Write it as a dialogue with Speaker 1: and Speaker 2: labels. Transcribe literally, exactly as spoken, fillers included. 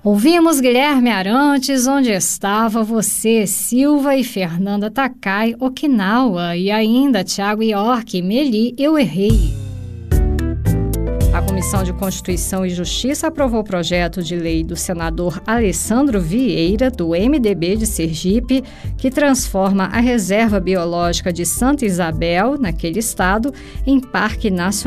Speaker 1: Ouvimos Guilherme Arantes, Onde Estava Você, Silva e Fernanda Takai, Okinawa, e ainda Tiago York, Meli, Eu Errei. A Comissão de Constituição e Justiça aprovou o projeto de lei do senador Alessandro Vieira, do M D B de Sergipe, que transforma a Reserva Biológica de Santa Isabel, naquele estado, em Parque Nacional.